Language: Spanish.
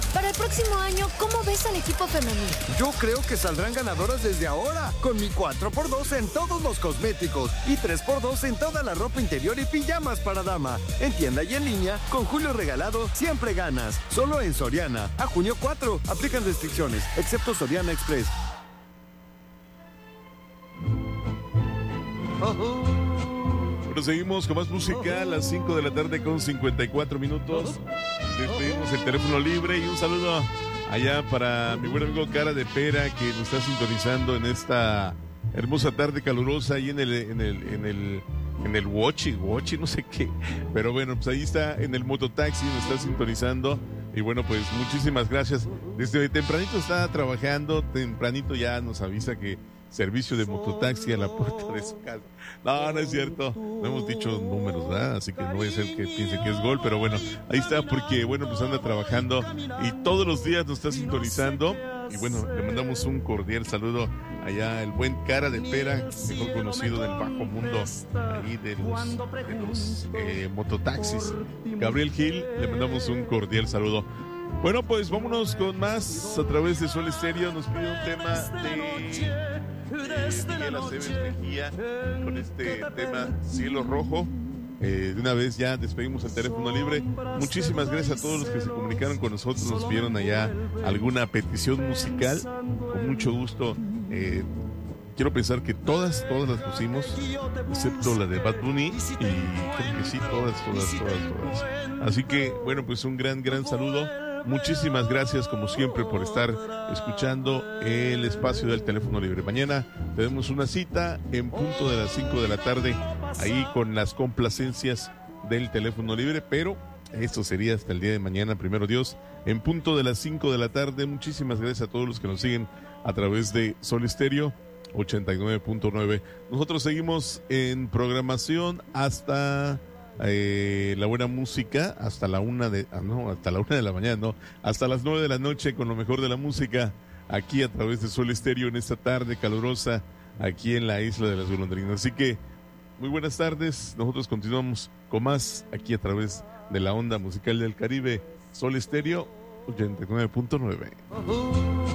para el próximo año, ¿cómo ves al equipo femenil? Yo creo que saldrán ganadoras desde ahora, con mi 4x2 en todos los cosméticos y 3x2 en toda la ropa interior y pijamas para dama. En tienda y en línea, con Julio Regalado, siempre ganas. Solo en Soriana. A junio 4. Aplican restricciones, excepto Soriana Express. Bueno, seguimos con más música a las 5 de la tarde con 54 minutos. Despedimos el teléfono libre y un saludo allá para mi buen amigo Cara de Pera, que nos está sintonizando en esta hermosa tarde calurosa ahí en el Wochi, no sé qué. Pero bueno, pues ahí está en el mototaxi, nos está sintonizando. Y bueno, pues muchísimas gracias. Desde tempranito está trabajando, tempranito ya nos avisa que servicio de mototaxi a la puerta de su casa. No, no es cierto. No hemos dicho números, ¿verdad? Así que no voy a ser que piense que es gol, pero bueno, ahí está porque, bueno, pues anda trabajando y todos los días nos está sintonizando. Y bueno, le mandamos un cordial saludo allá el buen Cara de Pera, mejor conocido del bajo mundo ahí de los mototaxis. Gabriel Gil, le mandamos un cordial saludo. Bueno, pues vámonos con más a través de Sol Estéreo. Nos pide un tema de Miguel Aceves Mejía con este tema Cielo Rojo. De una vez ya despedimos el teléfono libre. Muchísimas gracias a todos los que se comunicaron con nosotros, nos pidieron allá alguna petición musical. Con mucho gusto. Quiero pensar que todas las pusimos, excepto la de Bad Bunny, y creo que sí, todas. Así que, bueno, pues un gran saludo. Muchísimas gracias, como siempre, por estar escuchando el espacio del teléfono libre. Mañana tenemos una cita en punto de las 5 de la tarde, ahí con las complacencias del teléfono libre, pero esto sería hasta el día de mañana, primero Dios, en punto de las 5 de la tarde. Muchísimas gracias a todos los que nos siguen a través de Sol Estéreo 89.9. Nosotros seguimos en programación hasta la buena música, hasta la una de la mañana, no, hasta las 9 de la noche con lo mejor de la música, aquí a través de Sol Estéreo en esta tarde calurosa, aquí en la isla de las golondrinas. Así que, muy buenas tardes, nosotros continuamos con más aquí a través de la onda musical del Caribe, Sol Estéreo 89.9.